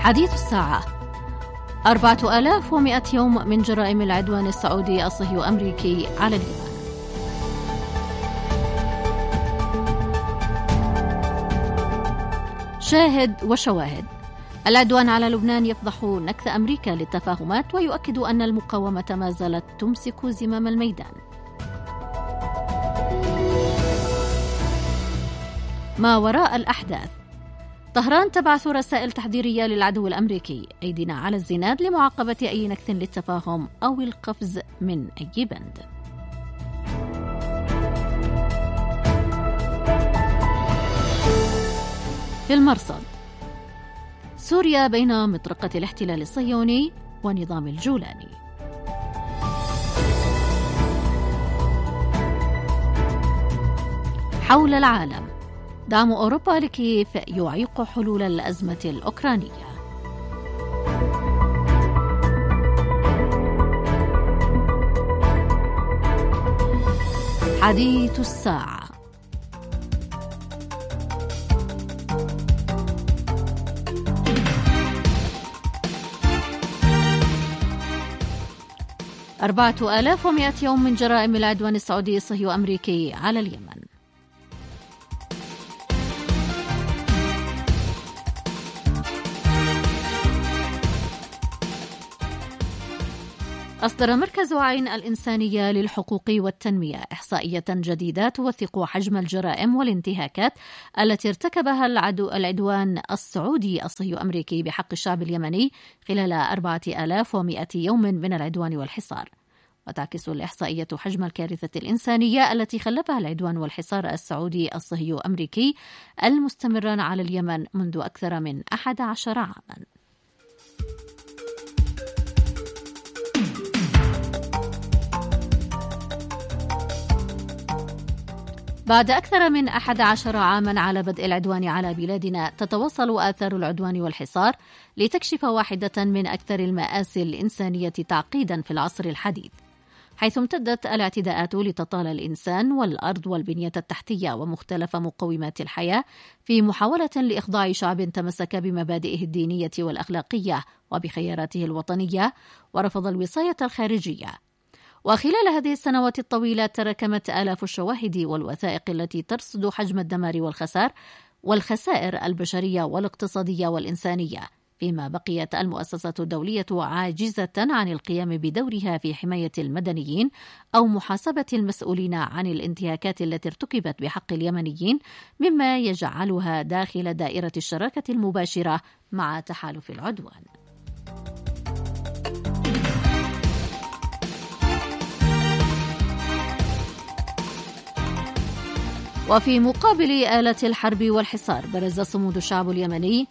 حديث الساعة: 4100 يوم من جرائم العدوان السعودي الصهيوني الأمريكي على اليمن. شاهد وشواهد: العدوان على لبنان يفضح نكث أمريكا للتفاهمات ويؤكد أن المقاومة ما زالت تمسك زمام الميدان. ما وراء الأحداث: طهران تبعث رسائل تحذيرية للعدو الأمريكي: أيدينا على الزناد لمعاقبة أي نكث للتفاهم أو القفز من أي بند. في المرصد: سوريا بين مطرقة الاحتلال الصهيوني ونظام الجولاني. حول العالم: دعم أوروبا لكييف يعيق حلول الأزمة الأوكرانية. حديث الساعة: أربعة 4100 يوم من جرائم العدوان السعودي الصهيوني الأمريكي على اليمن. أصدر مركز عين الإنسانية للحقوق والتنمية إحصائية جديدة توثق حجم الجرائم والانتهاكات التي ارتكبها العدوان السعودي الصهيوني الأمريكي بحق الشعب اليمني خلال 4100 يوم من العدوان والحصار. وتعكس الإحصائية حجم الكارثة الإنسانية التي خلفها العدوان والحصار السعودي الصهيوني الأمريكي المستمر على اليمن منذ أكثر من 11 عاما. بعد أكثر من 11 عاما على بدء العدوان على بلادنا، تتواصل آثار العدوان والحصار لتكشف واحدة من أكثر المآسي الإنسانية تعقيدا في العصر الحديث، حيث امتدت الاعتداءات لتطال الإنسان والأرض والبنية التحتية ومختلف مقومات الحياة في محاولة لإخضاع شعب تمسك بمبادئه الدينية والأخلاقية وبخياراته الوطنية ورفض الوصاية الخارجية. وخلال هذه السنوات الطويلة تراكمت آلاف الشواهد والوثائق التي ترصد حجم الدمار والخسائر البشرية والاقتصادية والإنسانية، فيما بقيت المؤسسات الدولية عاجزة عن القيام بدورها في حماية المدنيين أو محاسبة المسؤولين عن الانتهاكات التي ارتكبت بحق اليمنيين، مما يجعلها داخل دائرة الشراكة المباشرة مع تحالف العدوان. وفي مقابل آلة الحرب والحصار، برز صمود الشعب اليمني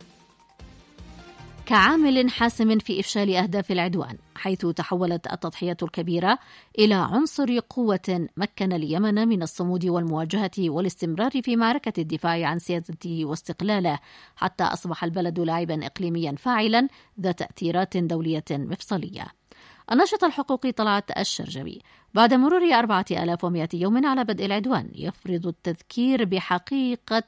كعامل حاسم في إفشال أهداف العدوان، حيث تحولت التضحية الكبيرة إلى عنصر قوة مكن اليمن من الصمود والمواجهة والاستمرار في معركة الدفاع عن سيادته واستقلاله، حتى أصبح البلد لاعبا إقليميا فاعلا ذا تأثيرات دولية مفصلية. الناشط الحقوقي طلعت الشرجبي: بعد مرور 4100 يوم على بدء العدوان، يفرض التذكير بحقيقة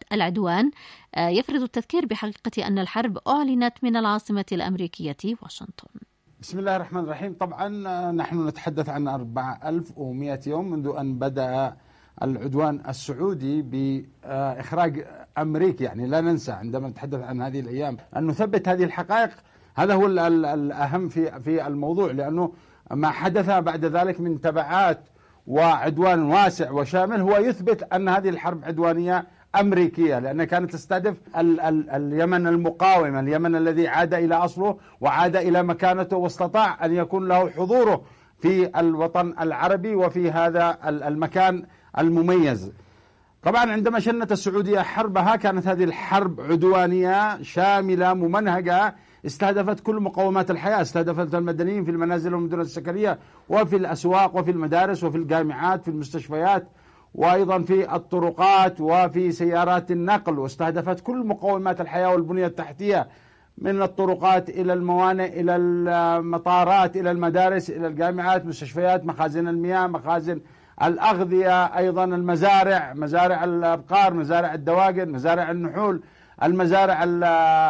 أن الحرب أعلنت من العاصمة الأمريكية واشنطن. بسم الله الرحمن الرحيم. طبعا نحن نتحدث عن 4100 يوم منذ أن بدأ العدوان السعودي بإخراج أمريكا. يعني لا ننسى عندما نتحدث عن هذه الأيام أن نثبت هذه الحقائق، هذا هو الأهم في الموضوع، لأنه ما حدث بعد ذلك من تبعات وعدوان واسع وشامل هو يثبت أن هذه الحرب عدوانية أمريكية، لأنها كانت تستهدف اليمن المقاومة، اليمن الذي عاد إلى أصله وعاد إلى مكانته واستطاع أن يكون له حضوره في الوطن العربي وفي هذا المكان المميز. طبعا عندما شنت السعودية حربها كانت هذه الحرب عدوانية شاملة ممنهجة، استهدفت كل مقومات الحياة، استهدفت المدنيين في المنازل والمدن السكنية وفي الأسواق وفي المدارس وفي الجامعات في المستشفيات وأيضا في الطرقات وفي سيارات النقل، واستهدفت كل مقومات الحياة والبنية التحتية من الطرقات إلى الموانئ إلى المطارات إلى المدارس إلى الجامعات، مستشفيات، مخازن المياه، مخازن الأغذية، أيضا المزارع، مزارع الأبقار، مزارع الدواجن، مزارع النحول، المزارع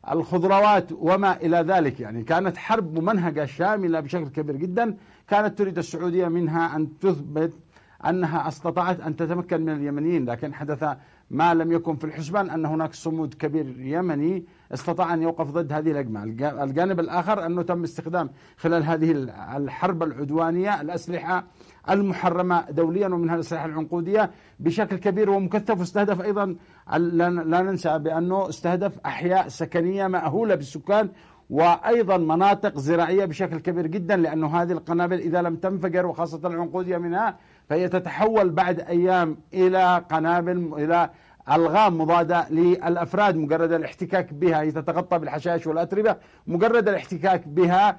الخضروات وما إلى ذلك. يعني كانت حرب ممنهجة شاملة بشكل كبير جدا. كانت تريد السعودية منها أن تثبت أنها استطاعت أن تتمكن من اليمنيين، لكن حدث ما لم يكن في الحسبان، أن هناك صمود كبير يمني استطاع أن يوقف ضد هذه الهجمة. الجانب الآخر أنه تم استخدام خلال هذه الحرب العدوانية الأسلحة المحرمة دوليا، ومنها الأسلحة العنقودية بشكل كبير ومكثف. واستهدف أيضا، لا ننسى بأنه استهدف أحياء سكنية مأهولة بالسكان، وأيضا مناطق زراعية بشكل كبير جدا، لأنه هذه القنابل إذا لم تنفجر وخاصة العنقودية منها فهي تتحول بعد أيام إلى قنابل، إلى ألغام مضادة للأفراد. مجرد الاحتكاك بها هي تتغطى بالحشائش والأتربة، مجرد الاحتكاك بها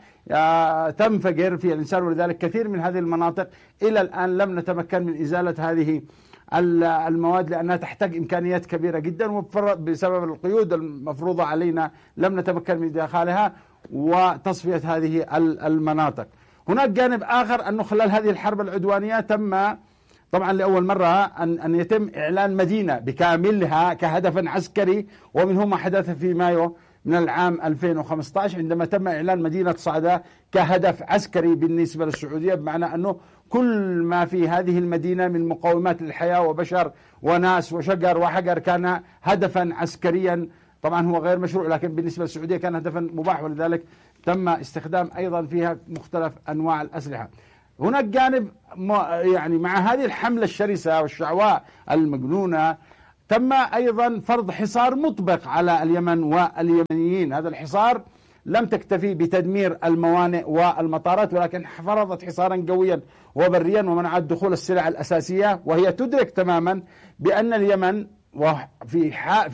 تنفجر في الإنسان. ولذلك كثير من هذه المناطق إلى الآن لم نتمكن من إزالة هذه المواد، لأنها تحتاج إمكانيات كبيرة جدا، وبسبب القيود المفروضة علينا لم نتمكن من إدخالها وتصفية هذه المناطق. هناك جانب آخر، أنه خلال هذه الحرب العدوانية تم طبعا لأول مرة أن يتم إعلان مدينة بكاملها كهدف عسكري، ومنه ما حدث في مايو من العام 2015 عندما تم إعلان مدينة صعدة كهدف عسكري بالنسبة للسعودية، بمعنى أنه كل ما في هذه المدينة من مقومات للحياة وبشر وناس وشجر وحجر كان هدفا عسكريا. طبعا هو غير مشروع، لكن بالنسبة للسعودية كان هدفا مباح، ولذلك تم استخدام أيضا فيها مختلف أنواع الأسلحة. هناك جانب يعني مع هذه الحملة الشرسة والشعواء المجنونة تم أيضا فرض حصار مطبق على اليمن واليمنيين. هذا الحصار لم تكتفي بتدمير الموانئ والمطارات، ولكن فرضت حصارا قويا وبريا ومنعت دخول السلع الأساسية، وهي تدرك تماما بأن اليمن وفي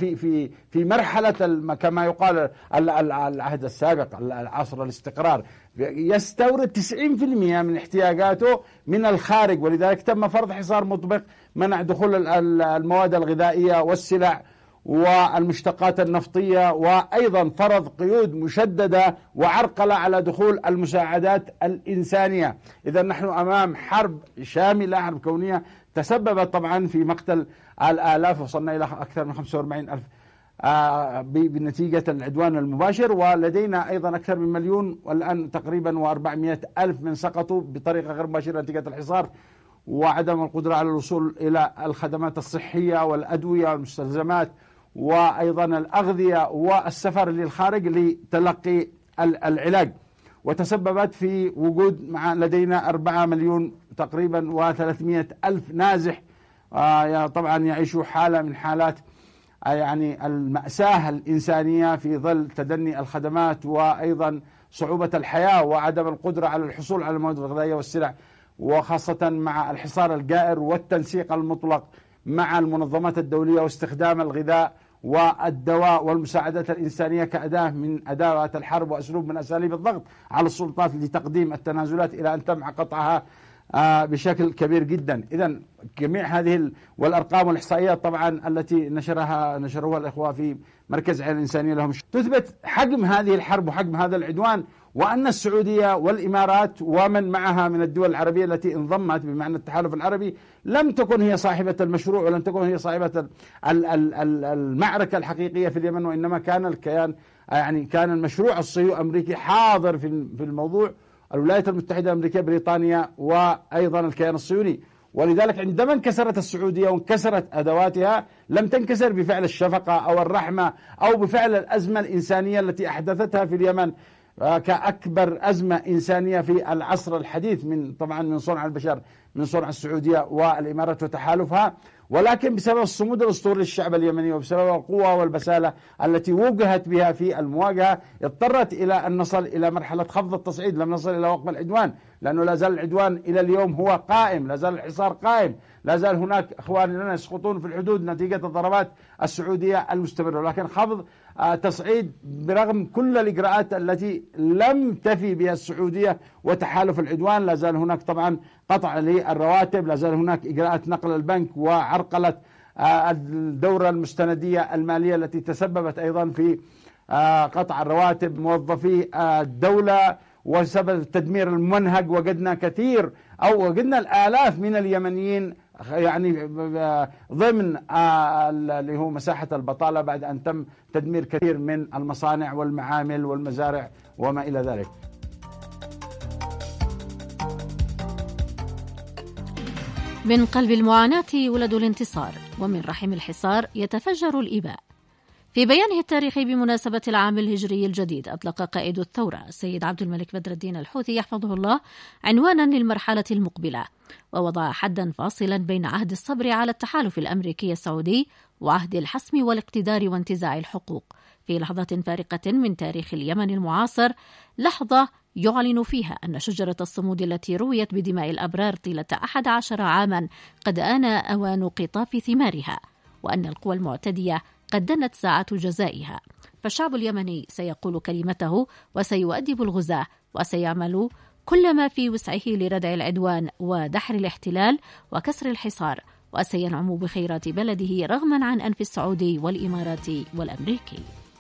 في مرحلة كما يقال العهد السابق العصر الاستقرار يستورد 90% من احتياجاته من الخارج، ولذلك تم فرض حصار مطبق منع دخول المواد الغذائية والسلع والمشتقات النفطية، وأيضا فرض قيود مشددة وعرقلة على دخول المساعدات الإنسانية. إذا نحن أمام حرب شاملة، حرب كونية تسببت طبعا في مقتل الآلاف، وصلنا إلى أكثر من 45,000 بنتيجة العدوان المباشر، ولدينا أيضا أكثر من 1,000,000 والآن تقريبا و400,000 من سقطوا بطريقة غير مباشرة نتيجة الحصار وعدم القدرة على الوصول إلى الخدمات الصحية والأدوية والمستلزمات وأيضا الأغذية والسفر للخارج لتلقي العلاج. وتسببت في وجود لدينا 4 مليون تقريبا و300,000 نازح طبعا يعيشوا حالة من حالات يعني المأساة الإنسانية في ظل تدني الخدمات وأيضا صعوبة الحياة وعدم القدرة على الحصول على المواد الغذائية والسلع، وخاصة مع الحصار الجائر والتنسيق المطلق مع المنظمات الدولية واستخدام الغذاء والدواء والمساعدات الإنسانية كأداة من أدوات الحرب وأسلوب من أساليب الضغط على السلطات لتقديم التنازلات إلى أن تم قطعها بشكل كبير جدا. إذن جميع هذه والأرقام والإحصائيات طبعا التي نشروها الإخوة في مركز عين الإنسانية لهم تثبت حجم هذه الحرب وحجم هذا العدوان، وأن السعودية والإمارات ومن معها من الدول العربية التي انضمت بمعنى التحالف العربي لم تكن هي صاحبة المشروع ولم تكن هي صاحبة المعركة الحقيقية في اليمن، وإنما كان الكيان يعني كان المشروع الصهيوني الأمريكي حاضر في الموضوع، الولايات المتحدة الأمريكية، بريطانيا، وأيضا الكيان الصهيوني. ولذلك عندما انكسرت السعودية وانكسرت أدواتها لم تنكسر بفعل الشفقة أو الرحمة أو بفعل الأزمة الإنسانية التي أحدثتها في اليمن كأكبر أزمة إنسانية في العصر الحديث طبعا من صنع البشر، من صنع السعودية والإمارات وتحالفها، ولكن بسبب الصمود الأسطوري للشعب اليمني وبسبب القوة والبسالة التي وجهت بها في المواجهة اضطرت إلى أن نصل إلى مرحلة خفض التصعيد، لم نصل إلى وقف العدوان، لأنه لا زال العدوان إلى اليوم هو قائم، لا زال الحصار قائم، لا زال هناك إخوان لنا يسقطون في الحدود نتيجة الضربات السعودية المستمرة. لكن خفض تصعيد برغم كل الإجراءات التي لم تفي بها السعودية وتحالف العدوان، لا زال هناك طبعا قطع للرواتب، لا زال هناك إجراءات نقل البنك وعرقلة الدورة المستندية المالية التي تسببت أيضا في قطع الرواتب موظفي الدولة وسبب التدمير الممنهج. وجدنا الآلاف من اليمنيين يعني ضمن اللي هو مساحة البطالة بعد أن تم تدمير كثير من المصانع والمعامل والمزارع وما إلى ذلك. من قلب المعاناة ولد الانتصار، ومن رحم الحصار يتفجر الإباء. في بيانه التاريخي بمناسبة العام الهجري الجديد، أطلق قائد الثورة السيد عبد الملك بدر الدين الحوثي يحفظه الله عنوانا للمرحلة المقبلة، ووضع حدا فاصلا بين عهد الصبر على التحالف الأمريكي السعودي وعهد الحسم والاقتدار وانتزاع الحقوق في لحظة فارقة من تاريخ اليمن المعاصر، لحظة يعلن فيها أن شجرة الصمود التي رويت بدماء الأبرار طيلة 11 عاما قد آن أوان قطاف ثمارها، وأن القوى المعتدية قد دنت ساعة جزائها. فالشعب اليمني سيقول كلمته وسيؤدب الغزاة وسيعمل كل ما في وسعه لردع العدوان ودحر الاحتلال وكسر الحصار، وسينعم بخيرات بلده رغما عن أنف السعودي والإماراتي والأمريكي.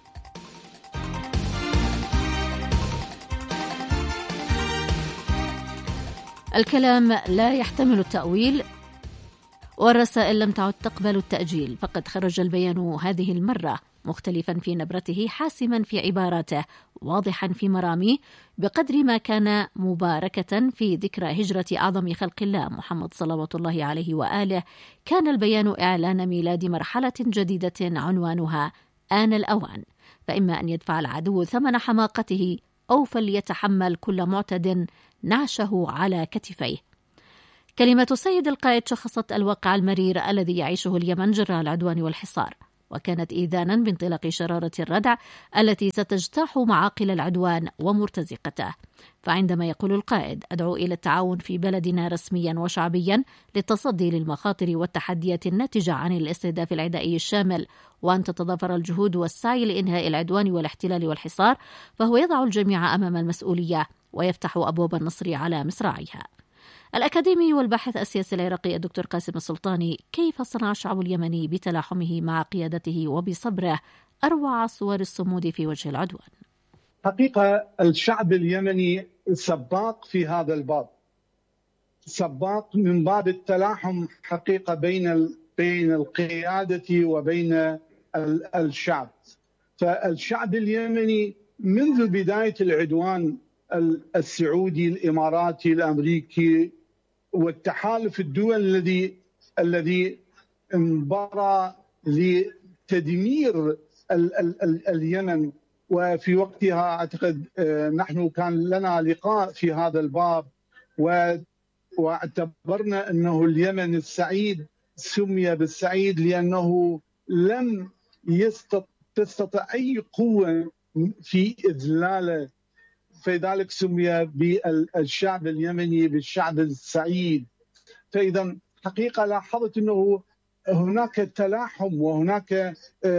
الكلام لا يحتمل التأويل، والرسائل لم تعد تقبل التأجيل، فقد خرج البيان هذه المرة مختلفا في نبرته، حاسما في عباراته، واضحا في مراميه، بقدر ما كان مباركة في ذكرى هجرة أعظم خلق الله محمد صلوات الله عليه وآله. كان البيان إعلان ميلاد مرحلة جديدة عنوانها آن الأوان، فإما أن يدفع العدو ثمن حماقته أو فليتحمل كل معتد نعشه على كتفيه. كلمة السيد القائد شخصت الواقع المرير الذي يعيشه اليمن جراء العدوان والحصار، وكانت إيذانا بانطلاق شرارة الردع التي ستجتاح معاقل العدوان ومرتزقته. فعندما يقول القائد: أدعو إلى التعاون في بلدنا رسميا وشعبيا للتصدي للمخاطر والتحديات الناتجة عن الاستهداف العدائي الشامل، وأن تتضافر الجهود والسعي لإنهاء العدوان والاحتلال والحصار، فهو يضع الجميع أمام المسؤولية ويفتح أبواب النصر على مصراعيها. الأكاديمي والباحث السياسي العراقي الدكتور قاسم السلطاني: كيف صنع الشعب اليمني بتلاحمه مع قيادته وبصبره أروع صور الصمود في وجه العدوان؟ حقيقة الشعب اليمني سباق في هذا الباب، سباق من باب التلاحم حقيقة بين القيادة وبين الشعب. فالشعب اليمني منذ بداية العدوان السعودي الإماراتي الأمريكي والتحالف الدول الذي انبرى لتدمير اليمن، وفي وقتها أعتقد نحن كان لنا لقاء في هذا الباب، واعتبرنا أنه اليمن السعيد سمي بالسعيد لأنه لم تستطع أي قوة في إذلاله، فلذلك سمي بالشعب اليمني بالشعب السعيد. فإذا حقيقة لاحظت أنه هناك تلاحم وهناك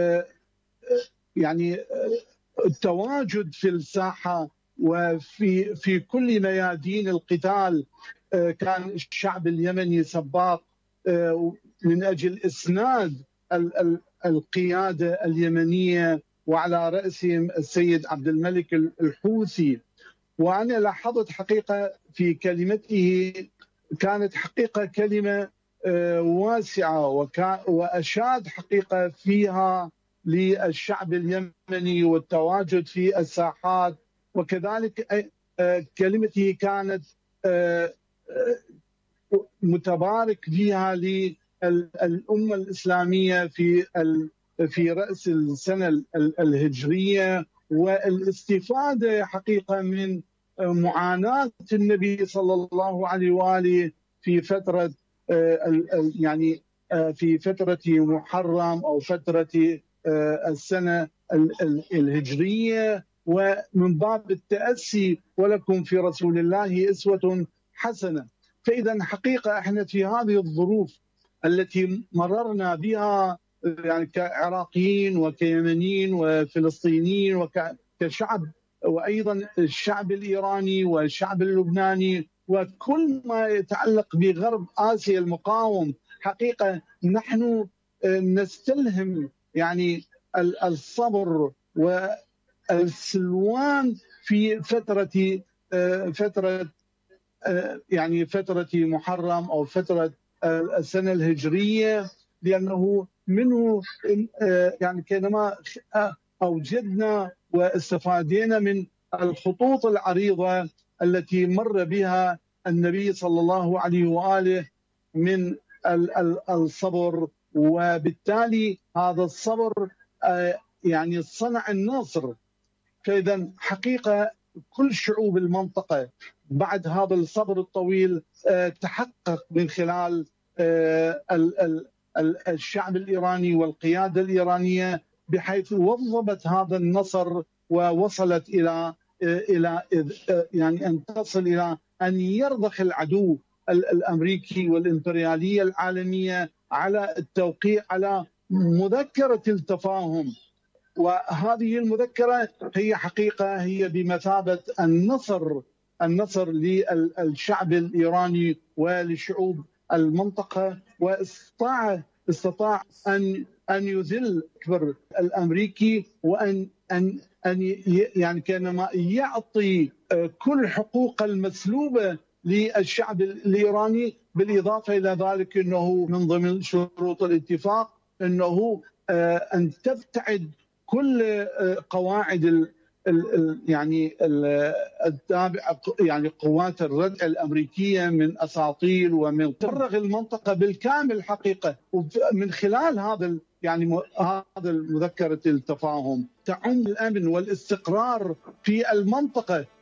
يعني التواجد في الساحة وفي كل ميادين القتال. كان الشعب اليمني سباق من أجل إسناد القيادة اليمنية، وعلى رأسهم السيد عبد الملك الحوثي. وأنا لاحظت حقيقة في كلمته كانت حقيقة كلمة واسعة، وأشاد حقيقة فيها للشعب اليمني والتواجد في الساحات، وكذلك كلمته كانت متبارك فيها للأمة الإسلامية في رأس السنة الهجرية، والاستفادة حقيقة من معاناة النبي صلى الله عليه وآله في فترة يعني في فترة محرم أو فترة السنة الهجرية، ومن باب التأسي ولكم في رسول الله أسوة حسنة. فإذا حقيقة احنا في هذه الظروف التي مررنا بها يعني كعراقيين وكيمنيين وفلسطينيين وكشعب، وأيضا الشعب الإيراني والشعب اللبناني وكل ما يتعلق بغرب آسيا المقاوم، حقيقة نحن نستلهم يعني الصبر والسلوان في فترة يعني فترة محرم أو فترة السنة الهجرية، لأنه منه يعني كانما أوجدنا واستفادينا من الخطوط العريضة التي مر بها النبي صلى الله عليه وآله من الصبر، وبالتالي هذا الصبر يعني صنع النصر. فإذا حقيقة كل شعوب المنطقة بعد هذا الصبر الطويل تحقق من خلال الشعب الإيراني والقيادة الإيرانية، بحيث وظبت هذا النصر ووصلت إلى يعني أن تصل إلى أن يرضخ العدو الأمريكي والإمبريالية العالمية على التوقيع على مذكرة التفاهم. وهذه المذكرة هي حقيقة هي بمثابة النصر للشعب الإيراني ولشعوب المنطقة، واستطاع أن يذل الكبر الأمريكي، وأن يعني كانما يعطي كل حقوق المسلوبة للشعب الإيراني. بالإضافة إلى ذلك أنه من ضمن شروط الاتفاق أنه أن تبتعد كل قواعد يعني التابعة يعني قوات الردع الأمريكية من أساطيل، ومن تفرغ المنطقة بالكامل حقيقة. ومن خلال هذا يعني هذا مذكرة التفاهم تعم الأمن والاستقرار في المنطقة